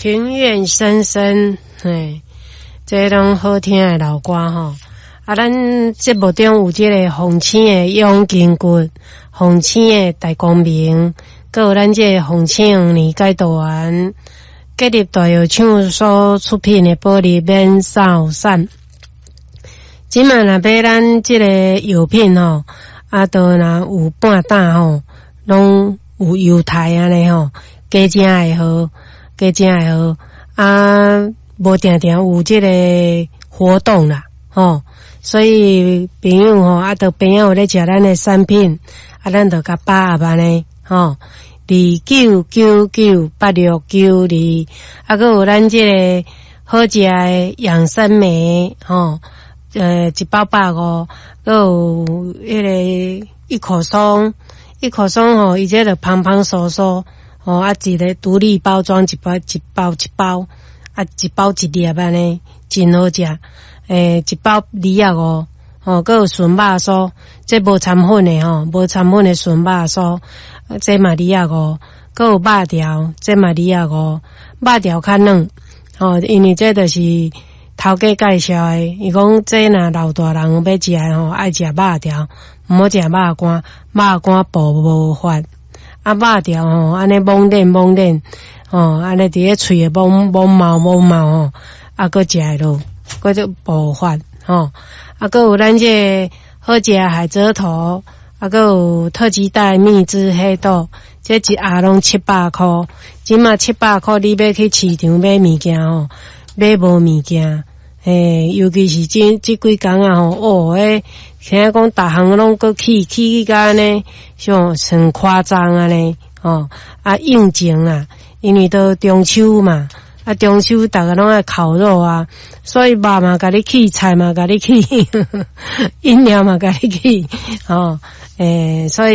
庭院深深，这拢好听的老歌吼。咱节目中有这个凤青的永金骨，凤青的大光明，还有咱这个凤青年解答员，结合大药厂所出品的玻璃免扫伞。即嘛若买咱这个药品吼，都若有半打吼，拢有优待安尼吼，加正会好，加正会好。无定定有这个活动啦，吼。所以朋友吼，就边仔有咧食咱的产品，咱就甲把握安尼，吼29998692，还有咱这个好食的养生梅，吼，1包150，还有迄个一口松吼，伊这个胖胖酥酥，吼一个独立包装，一包，一包一粒安尼，真好食。1包250，吼，还有纯肉酥，这无掺粉的吼，无掺粉的纯肉酥，这嘛250，还有肉条，这嘛250，肉条较软，吼，因为这就是头家介绍的，伊讲这若老大人要食的吼，爱食肉条，毋好食肉干，肉干薄无法，肉条吼，安尼猛练，吼，安尼伫咧喙诶猛冒吼，搁食会落。搁就无法吼，搁有咱这好食海蜇头，搁有特级带蜜汁黑豆，这一盒拢700块，即嘛700块，你要去市场买物件吼，买无物件，尤其是这几工吼，听讲逐项拢搁起甲安尼，像很夸张安尼，吼，应景啊，因为都中秋嘛。中秋大家拢爱烤肉啊，所以肉嘛甲你起，菜嘛甲你起，饮料嘛甲你起，所以。